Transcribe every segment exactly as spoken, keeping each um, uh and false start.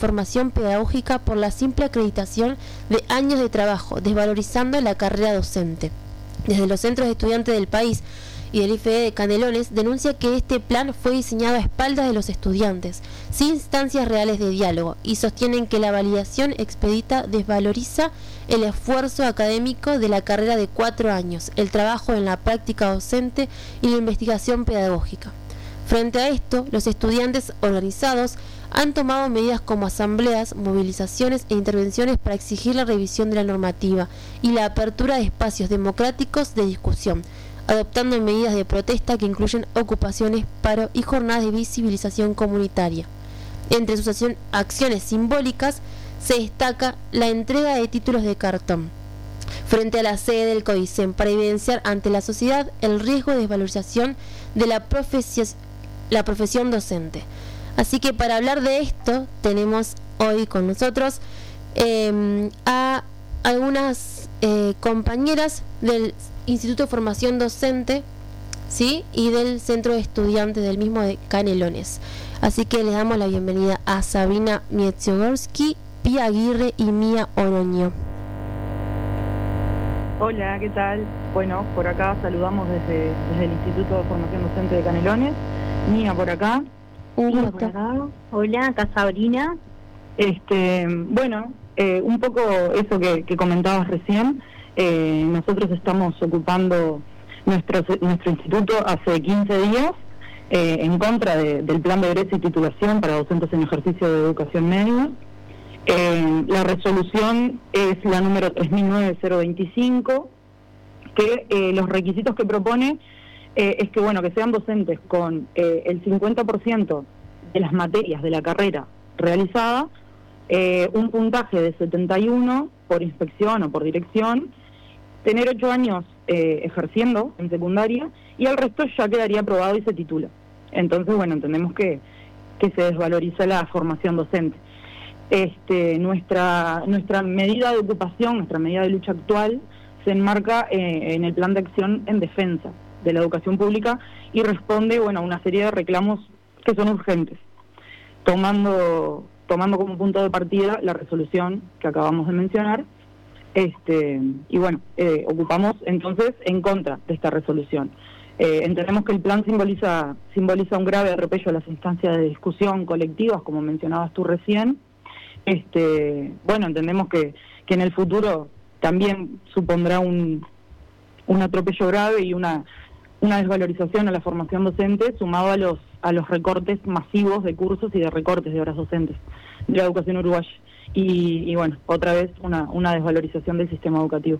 formación pedagógica por la simple acreditación de años de trabajo, desvalorizando la carrera docente. Desde los centros de estudiantes del país y del I F E de Canelones denuncia que este plan fue diseñado a espaldas de los estudiantes, sin instancias reales de diálogo, y sostienen que la validación expedita desvaloriza el esfuerzo académico de la carrera de cuatro años, el trabajo en la práctica docente y la investigación pedagógica. Frente a esto, los estudiantes organizados han tomado medidas como asambleas, movilizaciones e intervenciones para exigir la revisión de la normativa y la apertura de espacios democráticos de discusión, adoptando medidas de protesta que incluyen ocupaciones, paro y jornadas de visibilización comunitaria. Entre sus acciones simbólicas se destaca la entrega de títulos de cartón frente a la sede del CODICEN para evidenciar ante la sociedad el riesgo de desvalorización de la, profesi- la profesión docente. Así que para hablar de esto tenemos hoy con nosotros eh, a algunas eh, compañeras del Instituto de Formación Docente, ¿sí? Y del Centro de Estudiantes del mismo de Canelones. Así que les damos la bienvenida a Sabina Mietzogorski, Pía Aguirre y Mía Oroño. Hola, ¿qué tal? Bueno, por acá saludamos desde, desde el Instituto de Formación Docente de Canelones. Mía por acá. Mía por acá. Hola, acá Sabrina. Este, bueno, eh, un poco eso que, que comentabas recién. Eh, nosotros estamos ocupando nuestro, nuestro instituto hace quince días eh, en contra de, del plan de egreso y titulación para docentes en ejercicio de educación media. Eh, la resolución es la número tres mil nueve cero veinticinco, que eh, los requisitos que propone eh, es que bueno que sean docentes con eh, el cincuenta por ciento de las materias de la carrera realizada, eh, un puntaje de setenta y uno por inspección o por dirección, tener ocho años eh, ejerciendo en secundaria, y el resto ya quedaría aprobado y se titula. Entonces, bueno, entendemos que, que se desvaloriza la formación docente. Este, nuestra, nuestra medida de ocupación, nuestra medida de lucha actual, se enmarca eh, en el plan de acción en defensa de la educación pública y responde, bueno, a una serie de reclamos que son urgentes, tomando, tomando como punto de partida la resolución que acabamos de mencionar. Este, y bueno, eh, ocupamos entonces en contra de esta resolución. Eh, entendemos que el plan simboliza, simboliza un grave atropello a las instancias de discusión colectivas, como mencionabas tú recién. Este, bueno, entendemos que, que en el futuro también supondrá un, un atropello grave y una, una desvalorización a la formación docente, sumado a los, a los recortes masivos de cursos y de recortes de horas docentes de la educación uruguaya. Y, y bueno, otra vez una, una desvalorización del sistema educativo.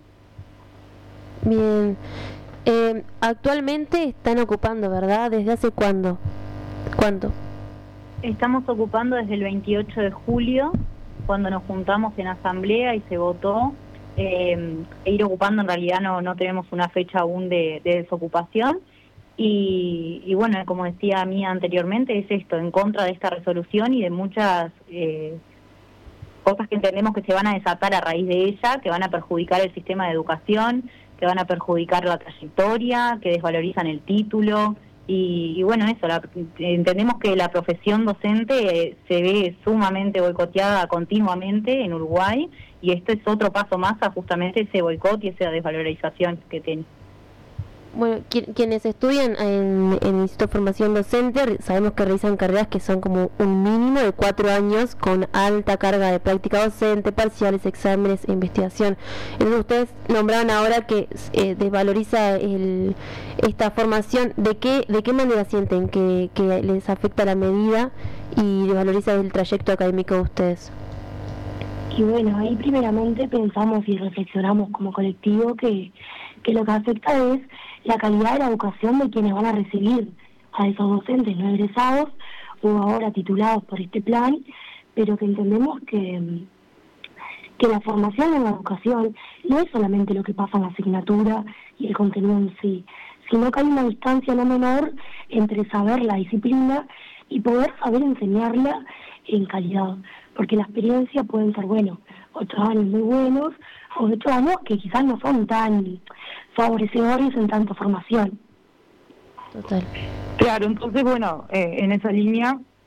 Bien. Eh, actualmente están ocupando, ¿verdad? ¿Desde hace cuándo? ¿Cuánto? Estamos ocupando desde el veintiocho de julio, cuando nos juntamos en asamblea y se votó. Eh, e ir ocupando, en realidad no, no tenemos una fecha aún de, de desocupación. Y, y bueno, como decía Mía anteriormente, es esto, en contra de esta resolución y de muchas eh, cosas que entendemos que se van a desatar a raíz de ella, que van a perjudicar el sistema de educación, que van a perjudicar la trayectoria, que desvalorizan el título. Y, y bueno, eso, la, entendemos que la profesión docente eh, se ve sumamente boicoteada continuamente en Uruguay, y esto es otro paso más a justamente ese boicot y esa desvalorización que tiene. Bueno, quienes estudian en, en el Instituto de Formación Docente sabemos que realizan carreras que son como un mínimo de cuatro años con alta carga de práctica docente, parciales, exámenes e investigación. Entonces ustedes nombraron ahora que eh, desvaloriza el, esta formación. ¿De qué de qué manera sienten que, que les afecta la medida y desvaloriza el trayecto académico de ustedes? Y bueno, ahí primeramente pensamos y reflexionamos como colectivo que, que lo que afecta es la calidad de la educación de quienes van a recibir a esos docentes no egresados o ahora titulados por este plan, pero que entendemos que, que la formación en la educación no es solamente lo que pasa en la asignatura y el contenido en sí, sino que hay una distancia no menor entre saber la disciplina y poder saber enseñarla en calidad, porque la experiencia pueden ser, bueno, ocho años muy buenos o ocho años que quizás no son tan favorecedores en tanto formación. Total. Claro, entonces bueno, eh, en esa línea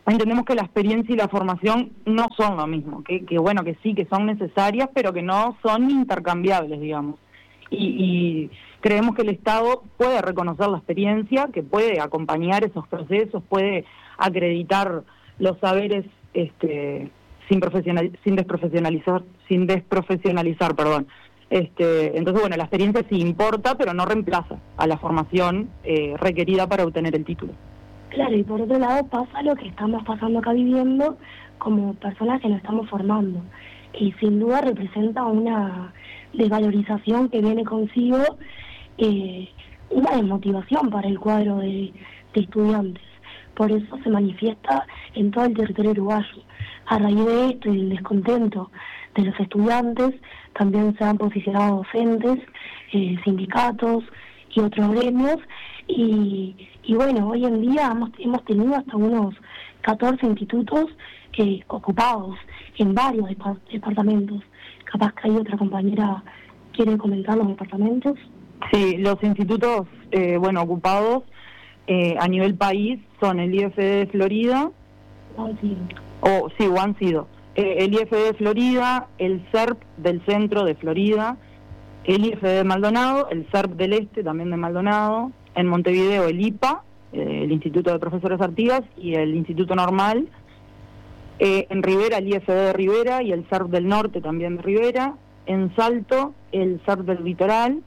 entendemos que la experiencia y la formación no son lo mismo, que, que bueno, que sí, que son necesarias, pero que no son intercambiables, digamos. Y, y creemos que el Estado puede reconocer la experiencia, que puede acompañar esos procesos, puede acreditar los saberes este, sin profesional, sin desprofesionalizar, sin desprofesionalizar, perdón. Este, entonces, bueno, la experiencia sí importa, pero no reemplaza a la formación eh, requerida para obtener el título. Claro, y por otro lado pasa lo que estamos pasando acá viviendo como personas que nos estamos formando. Y sin duda representa una desvalorización que viene consigo eh, una desmotivación para el cuadro de, de estudiantes. Por eso se manifiesta en todo el territorio uruguayo. A raíz de esto y del descontento de los estudiantes, también se han posicionado docentes, eh, sindicatos y otros gremios. Y, y bueno, hoy en día hemos, hemos tenido hasta unos catorce institutos eh, ocupados en varios dep- departamentos. Capaz que hay otra compañera quiere comentar los departamentos. Sí, los institutos, eh, bueno, ocupados eh, a nivel país son el I F D de Florida, Oh, sí. o sí, o han sido, eh, el I F D de Florida, el C E R P del centro de Florida, el I F D de Maldonado, el C E R P del este también de Maldonado, en Montevideo el I P A, eh, el Instituto de Profesores Artigas, y el Instituto Normal, eh, en Rivera el I F D de Rivera y el C E R P del norte también de Rivera, en Salto el C E R P del Litoral,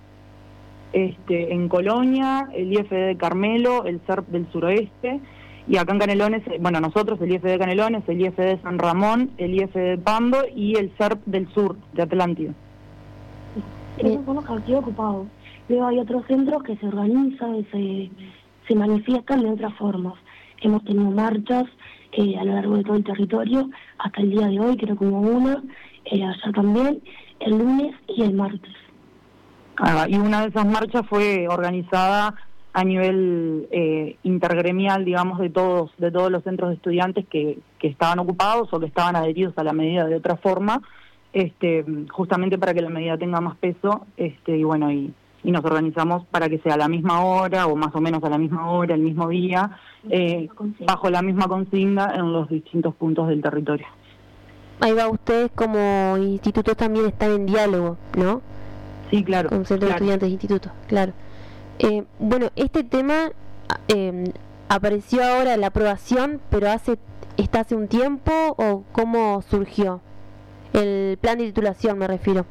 este, en Colonia el I F D de Carmelo, el C E R P del suroeste, y acá en Canelones, bueno, nosotros el I F D de Canelones, el I F D de San Ramón, el I F D de Pando y el C E R P del sur, de Atlántida. Esos son los que han sido ocupados. Luego hay otros centros que se organizan y se, se manifiestan de otras formas. Hemos tenido marchas eh, a lo largo de todo el territorio, hasta el día de hoy creo que hubo una, eh, allá también, el lunes y el martes. Ah, y una de esas marchas fue organizada a nivel eh, intergremial, digamos, de todos de todos los centros de estudiantes que, que estaban ocupados o que estaban adheridos a la medida de otra forma, este, justamente para que la medida tenga más peso, este, y bueno, y, y nos organizamos para que sea a la misma hora o más o menos a la misma hora, el mismo día, eh, bajo la misma consigna en los distintos puntos del territorio. Ahí va, ustedes como institutos también están en diálogo, ¿no? Sí, claro. Con centros claro. de estudiantes de institutos, claro. Eh, bueno, este tema eh, apareció ahora en la aprobación, pero hace está hace un tiempo, ¿o cómo surgió? El plan de titulación me refiero.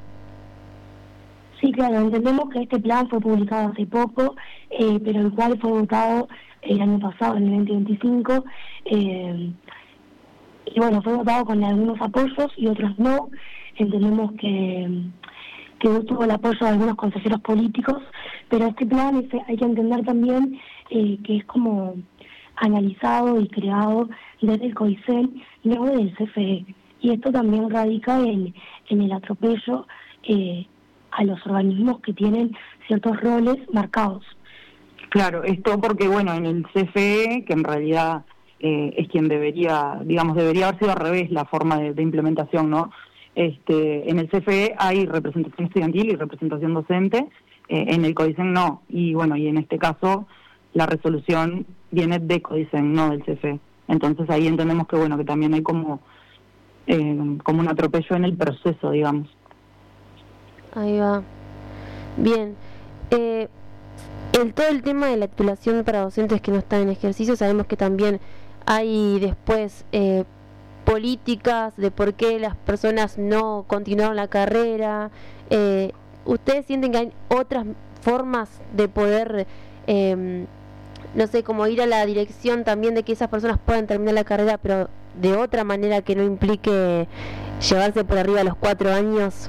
Sí, claro, entendemos que este plan fue publicado hace poco, eh, pero el cual fue votado el año pasado, en el veinte veinticinco, eh, y bueno, fue votado con algunos apoyos y otros no. Entendemos que que tuvo el apoyo de algunos consejeros políticos, pero este plan es, hay que entender también eh, que es como analizado y creado desde el COICEN, no del C F E, y esto también radica en, en el atropello eh, a los organismos que tienen ciertos roles marcados. Claro, esto porque, bueno, en el C F E, que en realidad eh, es quien debería, digamos, debería haber sido al revés la forma de, de implementación, ¿no? Este, en el C F E hay representación estudiantil y representación docente, eh, en el CODICEN no, y bueno, y en este caso la resolución viene de CODICEN, no del C F E. Entonces ahí entendemos que bueno, que también hay como eh, como un atropello en el proceso, digamos. Ahí va. Bien. Eh, el todo el tema de la titulación para docentes que no están en ejercicio, sabemos que también hay después eh, políticas de por qué las personas no continuaron la carrera. Eh, ¿Ustedes sienten que hay otras formas de poder, eh, no sé, como ir a la dirección también de que esas personas puedan terminar la carrera, pero de otra manera que no implique llevarse por arriba los cuatro años?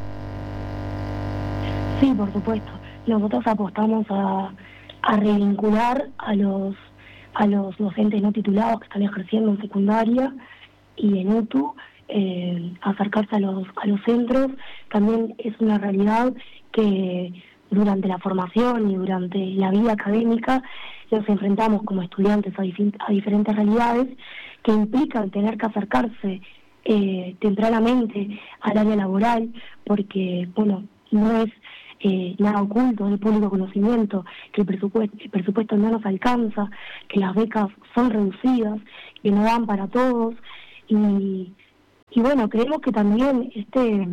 Sí, por supuesto. Nosotros apostamos a, a revincular a los a los docentes no titulados que están ejerciendo en secundaria y en U T U, eh, acercarse a los a los centros. También es una realidad que durante la formación y durante la vida académica nos enfrentamos como estudiantes a, dif- a diferentes realidades que implican tener que acercarse eh, tempranamente al área laboral, porque, bueno, no es eh, nada oculto, de público conocimiento, que el presupuesto, el presupuesto no nos alcanza, que las becas son reducidas, que no dan para todos, y, y bueno, creemos que también este...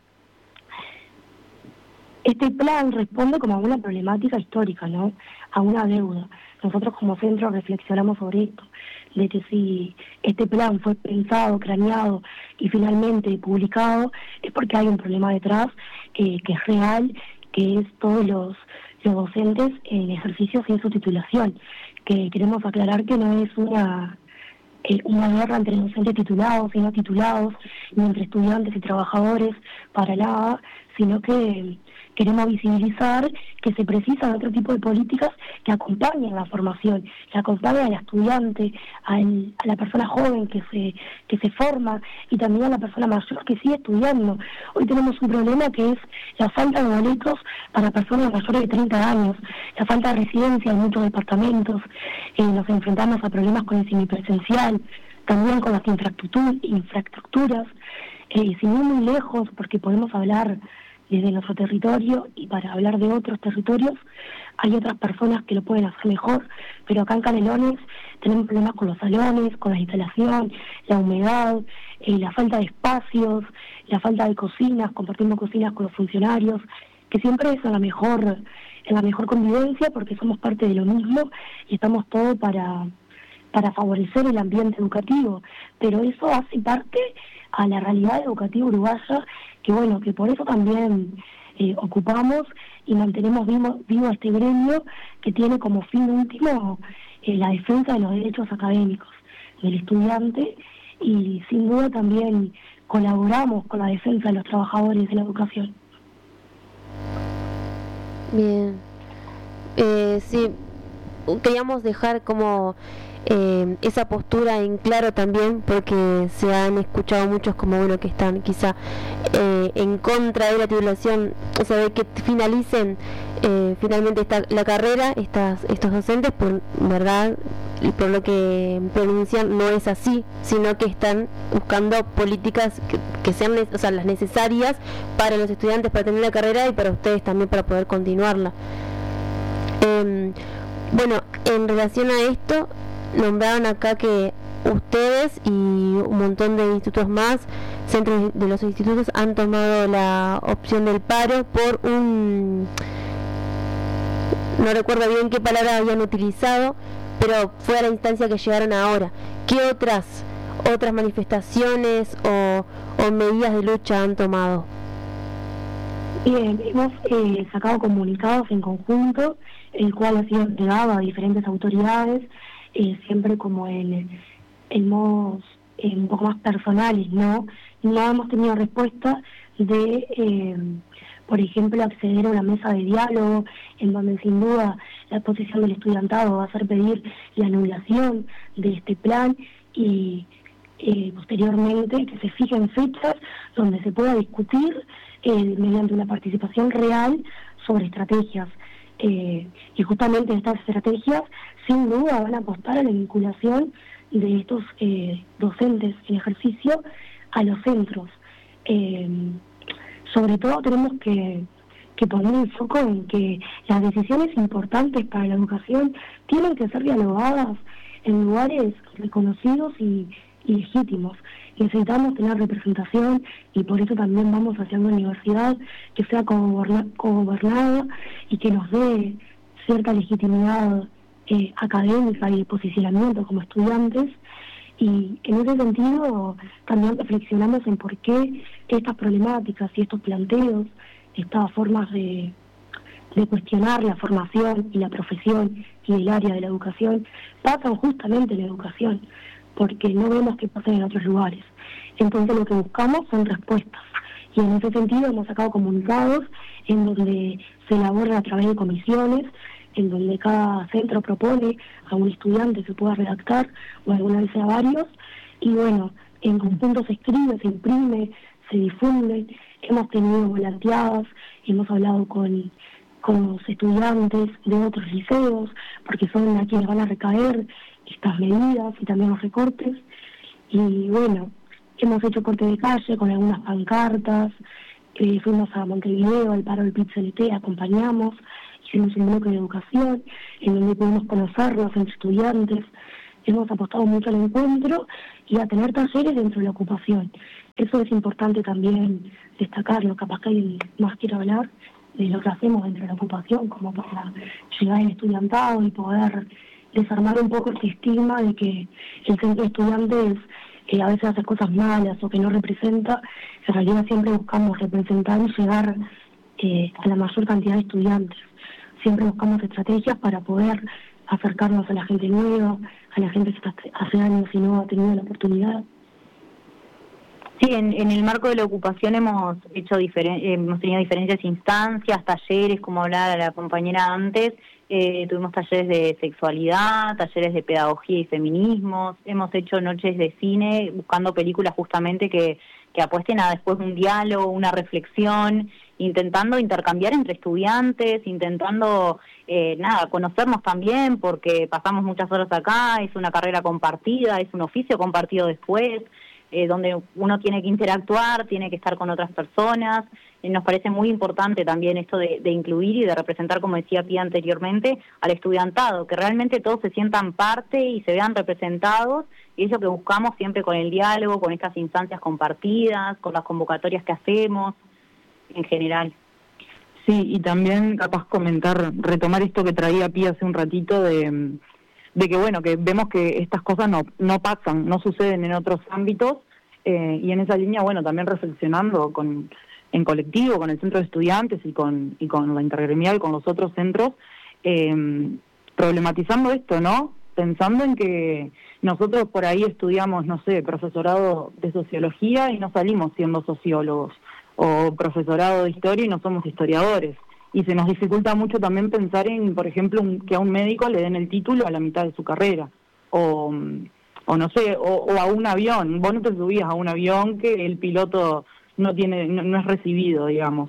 Este plan responde como a una problemática histórica, ¿no? A una deuda. Nosotros como centro reflexionamos sobre esto, de que si este plan fue pensado, craneado y finalmente publicado, es porque hay un problema detrás eh, que es real, que es todos los, los docentes en ejercicio sin su titulación, que queremos aclarar que no es una... Eh, una guerra entre docentes titulados y no titulados, ni entre estudiantes y trabajadores, para nada, sino que queremos visibilizar que se precisan otro tipo de políticas que acompañen la formación, que acompañen al estudiante, al, a la persona joven que se que se forma y también a la persona mayor que sigue estudiando. Hoy tenemos un problema que es la falta de boletos para personas mayores de treinta años, la falta de residencia en muchos departamentos, eh, nos enfrentamos a problemas con el semipresencial, también con las infraestructuras, infraestructuras eh, sin ir muy lejos, porque podemos hablar desde nuestro territorio y para hablar de otros territorios hay otras personas que lo pueden hacer mejor, pero acá en Canelones tenemos problemas con los salones, con la instalación, la humedad, eh, la falta de espacios, la falta de cocinas, compartimos cocinas con los funcionarios, que siempre es en la mejor, en la mejor convivencia porque somos parte de lo mismo y estamos todos para, para favorecer el ambiente educativo, pero eso hace parte a la realidad educativa uruguaya, que bueno, que por eso también eh, ocupamos y mantenemos vivo, vivo este gremio que tiene como fin último eh, la defensa de los derechos académicos del estudiante y sin duda también colaboramos con la defensa de los trabajadores de la educación. Bien, eh, sí, queríamos dejar como eh, esa postura en claro también, porque se han escuchado muchos como bueno que están quizá eh, en contra de la titulación, o sea, de que finalicen eh, finalmente esta, la carrera, estas, estos docentes, por verdad, y por lo que pronuncian no es así, sino que están buscando políticas que, que sean, o sea, las necesarias para los estudiantes para terminar la carrera y para ustedes también para poder continuarla. Eh, bueno, en relación a esto, nombraron acá que ustedes y un montón de institutos más, centros de los institutos, han tomado la opción del paro por un... no recuerdo bien qué palabra habían utilizado, pero fue a la instancia que llegaron ahora. ¿Qué otras otras manifestaciones o, o medidas de lucha han tomado? Bien, hemos eh, sacado comunicados en conjunto, el cual ha sido entregado a diferentes autoridades, eh, siempre como en, en modos eh, un poco más personales, ¿no? No hemos tenido respuesta de, eh, por ejemplo, acceder a una mesa de diálogo, en donde sin duda la posición del estudiantado va a ser pedir la anulación de este plan y eh, posteriormente que se fijen fechas donde se pueda discutir eh, mediante una participación real sobre estrategias. Eh, y justamente estas estrategias sin duda van a apostar a la vinculación de estos eh, docentes en ejercicio a los centros. Eh, sobre todo tenemos que, que poner el foco en que las decisiones importantes para la educación tienen que ser dialogadas en lugares reconocidos y, y legítimos. Necesitamos tener representación y por eso también vamos hacia una universidad que sea cogobernada y que nos dé cierta legitimidad eh, académica y de posicionamiento como estudiantes. Y en ese sentido también reflexionamos en por qué estas problemáticas y estos planteos, estas formas de, de cuestionar la formación y la profesión y el área de la educación pasan justamente en la educación, porque no vemos que pasen en otros lugares. Entonces lo que buscamos son respuestas. Y en ese sentido hemos sacado comunicados en donde se elaboran a través de comisiones, en donde cada centro propone a un estudiante que pueda redactar, o alguna vez a varios, y bueno, en conjunto se escribe, se imprime, se difunde. Hemos tenido volanteadas, hemos hablado con, con los estudiantes de otros liceos, porque son a quienes van a recaer estas medidas y también los recortes, y bueno, hemos hecho corte de calle con algunas pancartas, Eh, fuimos a Montevideo, al paro del Pit-C N T, acompañamos, hicimos un bloque de educación en donde pudimos conocernos entre estudiantes. Hemos apostado mucho al encuentro y a tener talleres dentro de la ocupación. Eso es importante también destacarlo, capaz que alguien más quiere hablar de lo que hacemos dentro de la ocupación, como para llegar al estudiantado y poder desarmar un poco este estigma de que el centro de estudiantes eh, a veces hace cosas malas o que no representa. En realidad siempre buscamos representar y llegar eh, a la mayor cantidad de estudiantes. Siempre buscamos estrategias para poder acercarnos a la gente nueva, a la gente que hace años y no ha tenido la oportunidad. Sí, en, en el marco de la ocupación hemos hecho diferen, hemos tenido diferentes instancias, talleres, como hablaba la compañera antes, eh, tuvimos talleres de sexualidad, talleres de pedagogía y feminismos, hemos hecho noches de cine buscando películas justamente que, que apuesten a después un diálogo, una reflexión, intentando intercambiar entre estudiantes, intentando, eh, nada, conocernos también, porque pasamos muchas horas acá, es una carrera compartida, es un oficio compartido después, eh, donde uno tiene que interactuar, tiene que estar con otras personas. Eh, nos parece muy importante también esto de, de incluir y de representar, como decía Pía anteriormente, al estudiantado, que realmente todos se sientan parte y se vean representados, y es lo que buscamos siempre con el diálogo, con estas instancias compartidas, con las convocatorias que hacemos, en general. Sí, y también capaz comentar, retomar esto que traía Pía hace un ratito de, de que bueno, que vemos que estas cosas no, no pasan, no suceden en otros ámbitos, eh, y en esa línea, bueno, también reflexionando con en colectivo, con el centro de estudiantes y con, y con la intergremial, con los otros centros, eh, problematizando esto, ¿no? Pensando en que nosotros por ahí estudiamos, no sé, profesorado de sociología y no salimos siendo sociólogos, o profesorado de historia y no somos historiadores. Y se nos dificulta mucho también pensar en, por ejemplo, un, que a un médico le den el título a la mitad de su carrera, o, o no sé, o, o a un avión. Vos no te subías a un avión que el piloto no tiene, no, no es recibido, digamos.